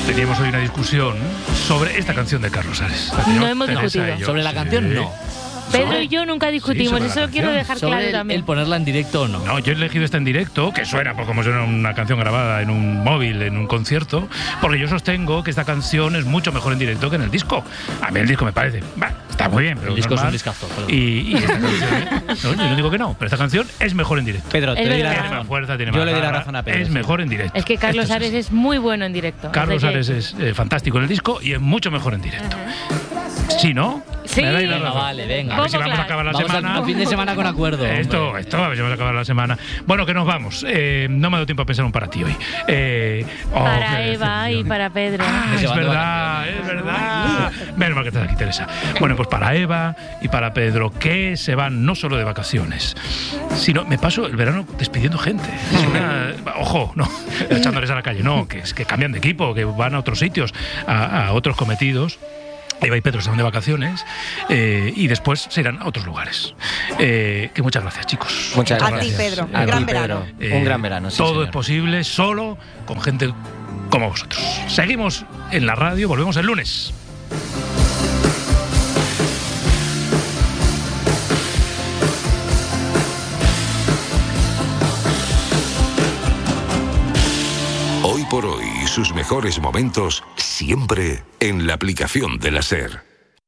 Teníamos hoy una discusión sobre esta canción de Carlos Ares. No hemos discutido. ¿Sobre la canción? No. Pedro y yo nunca discutimos, sobre eso la lo quiero dejar ¿Sobre claro también. el ponerla en directo o no? No, yo he elegido esta en directo, que suena pues, como suena una canción grabada en un móvil, en un concierto, porque yo sostengo que esta canción es mucho mejor en directo que en el disco. A mí el disco me parece, está muy bien, pero El disco normal. es un discazo. Y esta canción, no, yo no digo que no, pero esta canción es mejor en directo. Pedro, te Es doy la verdad. Tiene más razón. fuerza, tiene Yo más le doy la garra, razón a Pedro. es sí. mejor en directo. Es que Carlos Esto Ares es muy bueno en directo. Carlos Así que- Ares es fantástico en el disco y es mucho mejor en directo. ¿Sí, no? Sí. ¿Me dais la Venga, razón? vale, venga. A ver si Poco vamos a claro. acabar la Vamos semana. al fin de semana con acuerdo. Esto, hombre. a ver si vamos a acabar la semana. Bueno, que nos vamos. No me ha dado tiempo a pensar un para ti hoy. Para qué Eva y decepción. para Pedro. Ah, Se es van de verdad, es verdad. Menos mal que estás aquí, Teresa. Bueno, pues para Eva y para Pedro, que se van no solo de vacaciones, sino me paso el verano despidiendo gente. Es una, ojo, no, echándoles a la calle, no, que es que cambian de equipo, que van a otros sitios, a otros cometidos. Eva y Pedro se van de vacaciones y después se irán a otros lugares. Que muchas gracias, chicos. Muchas A gracias. ti, Pedro. A Un gran ti, verano. Pedro. Un gran verano, sí, todo señor. es posible solo con gente como vosotros. Seguimos en la radio, volvemos el lunes. Hoy por hoy, sus mejores momentos siempre en la aplicación de la SER.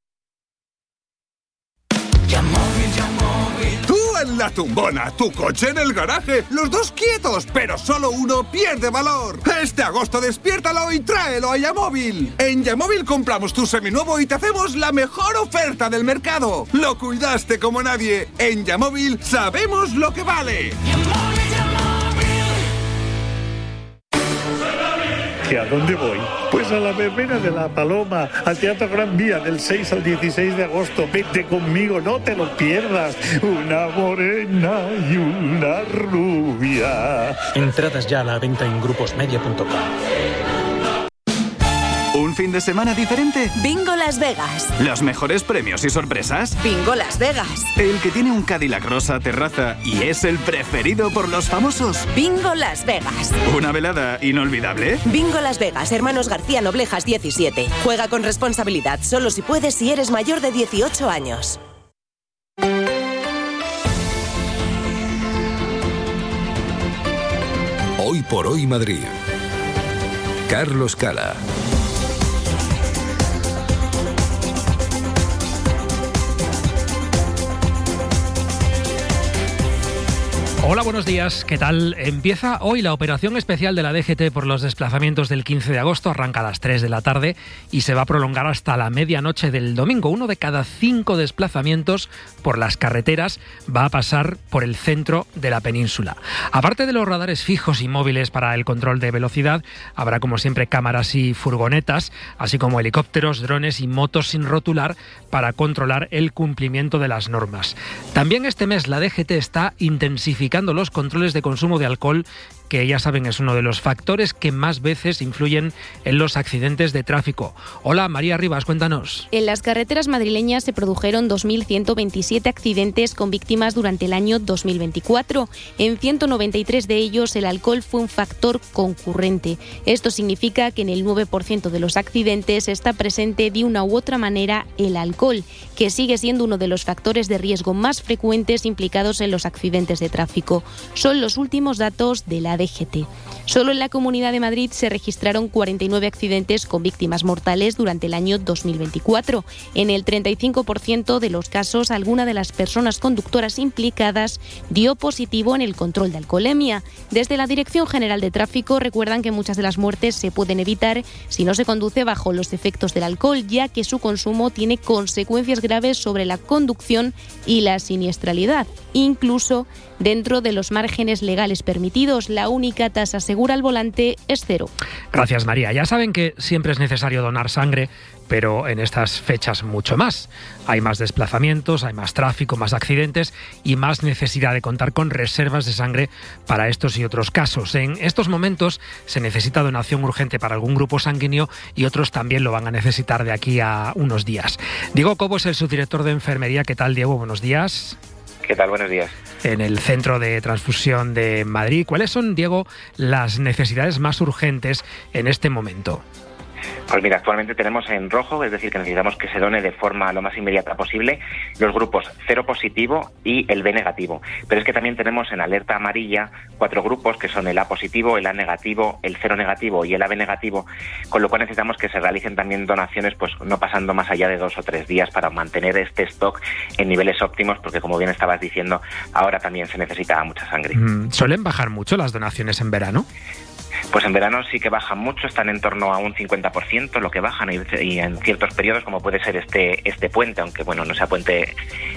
Tú en la tumbona, tu coche en el garaje, los dos quietos, pero solo uno pierde valor. Este agosto despiértalo y tráelo a Yamóvil. En Yamóvil compramos tu seminuevo y te hacemos la mejor oferta del mercado. Lo cuidaste como nadie. En Yamóvil sabemos lo que vale. ¿Que a dónde voy? Pues a la verbena de La Paloma, al Teatro Gran Vía del 6 al 16 de agosto. Vete conmigo, no te lo pierdas. Una morena y una rubia. Entradas ya a la venta en gruposmedia.com. ¿Un fin de semana diferente? Bingo Las Vegas. ¿Los mejores premios y sorpresas? Bingo Las Vegas. ¿El que tiene un Cadillac rosa terraza y es el preferido por los famosos? Bingo Las Vegas. ¿Una velada inolvidable? Bingo Las Vegas, Hermanos García Noblejas 17. Juega con responsabilidad, solo si puedes si eres mayor de 18 años. Hoy por hoy Madrid. Carlos Cala. Hola, buenos días. ¿Qué tal? Empieza hoy la operación especial de la DGT por los desplazamientos del 15 de agosto. Arranca a las 3 de la tarde y se va a prolongar hasta la medianoche del domingo. 1 de cada 5 desplazamientos por las carreteras va a pasar por el centro de la península. Aparte de los radares fijos y móviles para el control de velocidad, habrá como siempre cámaras y furgonetas, así como helicópteros, drones y motos sin rotular para controlar el cumplimiento de las normas. También este mes la DGT está intensificando los controles de consumo de alcohol, que ya saben es uno de los factores que más veces influyen en los accidentes de tráfico. Hola, María Rivas, cuéntanos. En las carreteras madrileñas se produjeron 2.127 accidentes con víctimas durante el año 2024. En 193 de ellos el alcohol fue un factor concurrente. Esto significa que en el 9% de los accidentes está presente de una u otra manera el alcohol, que sigue siendo uno de los factores de riesgo más frecuentes implicados en los accidentes de tráfico. Son los últimos datos de la DGT. Solo en la Comunidad de Madrid se registraron 49 accidentes con víctimas mortales durante el año 2024. En el 35% de los casos, alguna de las personas conductoras implicadas dio positivo en el control de alcoholemia. Desde la Dirección General de Tráfico recuerdan que muchas de las muertes se pueden evitar si no se conduce bajo los efectos del alcohol, ya que su consumo tiene consecuencias graves sobre la conducción y la siniestralidad, incluso dentro de los márgenes legales permitidos. La única tasa segura al volante es 0. Gracias, María. Ya saben que siempre es necesario donar sangre, pero en estas fechas mucho más. Hay más desplazamientos, hay más tráfico, más accidentes y más necesidad de contar con reservas de sangre para estos y otros casos. En estos momentos se necesita donación urgente para algún grupo sanguíneo y otros también lo van a necesitar de aquí a unos días. Diego Cobo es el subdirector de enfermería. ¿Qué tal, Diego? Buenos días. ¿Qué tal? Buenos días. En el Centro de Transfusión de Madrid, ¿cuáles son, Diego, las necesidades más urgentes en este momento? Pues mira, actualmente tenemos en rojo, es decir, que necesitamos que se done de forma lo más inmediata posible, los grupos 0 positivo y el B negativo. Pero es que también tenemos en alerta amarilla 4 grupos, que son el A positivo, el A negativo, el 0 negativo y el AB negativo, con lo cual necesitamos que se realicen también donaciones, pues no pasando más allá de 2 o 3 días para mantener este stock en niveles óptimos, porque como bien estabas diciendo, ahora también se necesita mucha sangre. ¿Suelen bajar mucho las donaciones en verano? Pues en verano sí que bajan mucho, están en torno a un 50% lo que bajan, y en ciertos periodos, como puede ser este puente, aunque bueno, no sea puente,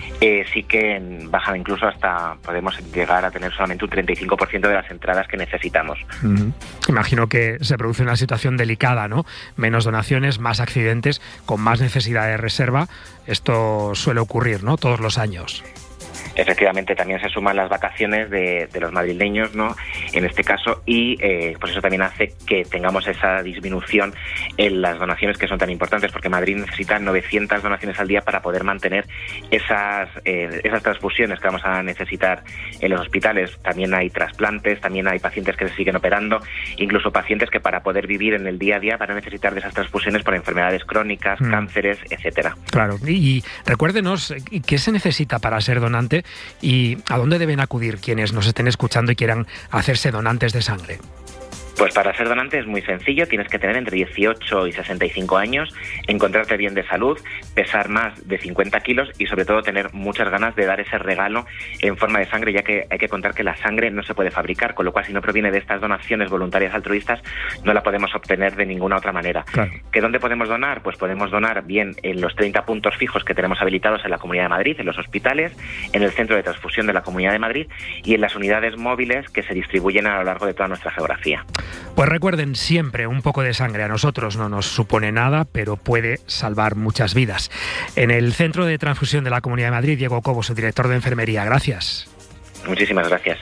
sí que bajan incluso hasta, podemos llegar a tener solamente un 35% de las entradas que necesitamos. Imagino que se produce una situación delicada, ¿no? Menos donaciones, más accidentes, con más necesidad de reserva. Esto suele ocurrir, ¿no? Todos los años. Efectivamente, también se suman las vacaciones de los madrileños, ¿no? En este caso, y pues eso también hace que tengamos esa disminución en las donaciones que son tan importantes, porque Madrid necesita 900 donaciones al día para poder mantener esas transfusiones que vamos a necesitar en los hospitales. También hay trasplantes, también hay pacientes que se siguen operando, incluso pacientes que para poder vivir en el día a día van a necesitar de esas transfusiones por enfermedades crónicas, cánceres, etcétera. Claro, y recuérdenos qué se necesita para ser donante y a dónde deben acudir quienes nos estén escuchando y quieran hacerse donantes de sangre. Pues para ser donante es muy sencillo, tienes que tener entre 18 y 65 años, encontrarte bien de salud, pesar más de 50 kilos y sobre todo tener muchas ganas de dar ese regalo en forma de sangre, ya que hay que contar que la sangre no se puede fabricar, con lo cual si no proviene de estas donaciones voluntarias altruistas no la podemos obtener de ninguna otra manera. Claro. ¿Que dónde podemos donar? Pues podemos donar bien en los 30 puntos fijos que tenemos habilitados en la Comunidad de Madrid, en los hospitales, en el Centro de Transfusión de la Comunidad de Madrid y en las unidades móviles que se distribuyen a lo largo de toda nuestra geografía. Pues recuerden siempre, un poco de sangre a nosotros no nos supone nada, pero puede salvar muchas vidas. En el Centro de Transfusión de la Comunidad de Madrid, Diego Cobo, su director de enfermería. Gracias. Muchísimas gracias.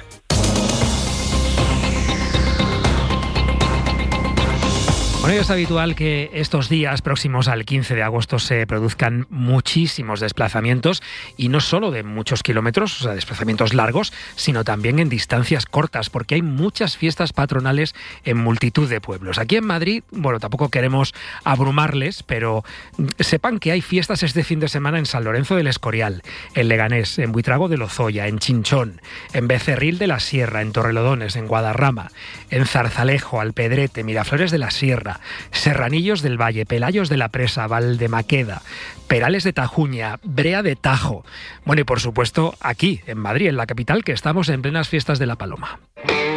Bueno, es habitual que estos días próximos al 15 de agosto se produzcan muchísimos desplazamientos y no solo de muchos kilómetros, o sea, desplazamientos largos, sino también en distancias cortas, porque hay muchas fiestas patronales en multitud de pueblos. Aquí en Madrid, bueno, tampoco queremos abrumarles, pero sepan que hay fiestas este fin de semana en San Lorenzo del Escorial, en Leganés, en Buitrago de Lozoya, en Chinchón, en Becerril de la Sierra, en Torrelodones, en Guadarrama, en Zarzalejo, Alpedrete, Miraflores de la Sierra, Serranillos del Valle, Pelayos de la Presa, Valdemaqueda, Perales de Tajuña, Brea de Tajo. Bueno, y por supuesto aquí, en Madrid, en la capital, que estamos en plenas fiestas de la Paloma.